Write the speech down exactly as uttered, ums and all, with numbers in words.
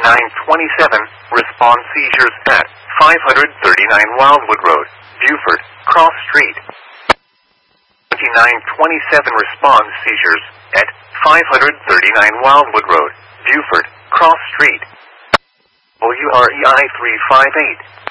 twenty-nine twenty-seven, respond seizures at five thirty-nine Wildwood Road, Buford, Cross Street. twenty-nine twenty-seven, respond seizures at five thirty-nine Wildwood Road, Buford, Cross Street. W R E I three five eight.